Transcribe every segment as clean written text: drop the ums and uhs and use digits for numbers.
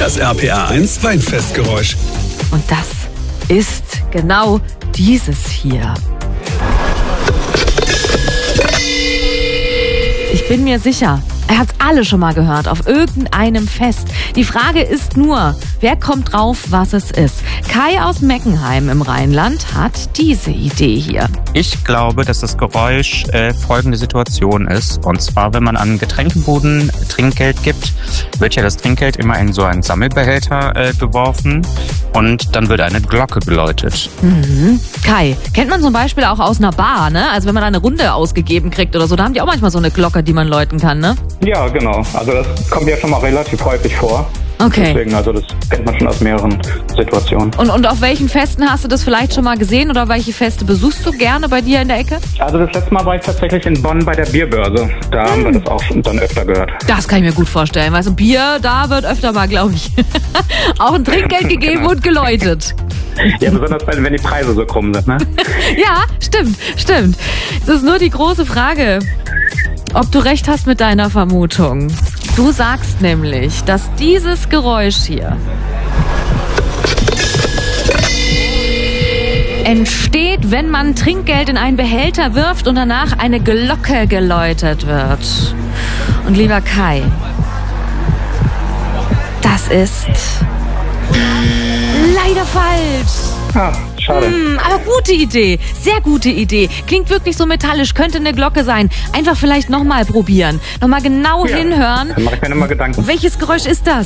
Das RPR1 Weinfestgeräusch. Und das ist genau dieses hier. Ich bin mir sicher, er hat es alle schon mal gehört, auf irgendeinem Fest. Die Frage ist nur, wer kommt drauf, was es ist? Kai aus Meckenheim im Rheinland hat diese Idee hier. Ich glaube, dass das Geräusch folgende Situation ist. Und zwar, wenn man an Getränkebuden Trinkgeld gibt, wird ja das Trinkgeld immer in so einen Sammelbehälter geworfen und dann wird eine Glocke geläutet. Mhm. Kai, kennt man zum Beispiel auch aus einer Bar, ne? Also wenn man da eine Runde ausgegeben kriegt oder so, da haben die auch manchmal so eine Glocke, die man läuten kann, ne? Ja, genau. Also das kommt ja schon mal relativ häufig vor. Okay. Deswegen, also das kennt man schon aus mehreren Situationen. Und auf welchen Festen hast du das vielleicht schon mal gesehen oder welche Feste besuchst du gerne bei dir in der Ecke? Also das letzte Mal war ich tatsächlich in Bonn bei der Bierbörse. Da haben wir das auch schon dann öfter gehört. Das kann ich mir gut vorstellen. Weißt du, Bier, da wird öfter mal, glaube ich, auch ein Trinkgeld gegeben und geläutet. Ja, besonders wenn die Preise so krumm sind, ne? Ja, stimmt. Es ist nur die große Frage, ob du recht hast mit deiner Vermutung. Du sagst nämlich, dass dieses Geräusch hier entsteht, wenn man Trinkgeld in einen Behälter wirft und danach eine Glocke geläutet wird. Und lieber Kai, das ist leider falsch. Ah, schade. Aber gute Idee, sehr gute Idee. Klingt wirklich so metallisch, könnte eine Glocke sein. Einfach vielleicht nochmal probieren, nochmal genau hinhören. Dann mache ich mir nochmal Gedanken. Welches Geräusch ist das?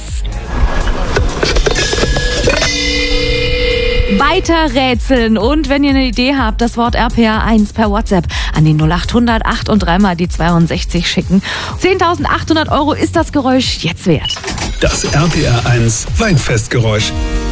Weiter rätseln und wenn ihr eine Idee habt, das Wort RPR1 per WhatsApp an die 0800 8 und 3 mal die 62 schicken. 10.800 € ist das Geräusch jetzt wert. Das RPR1 Weinfestgeräusch.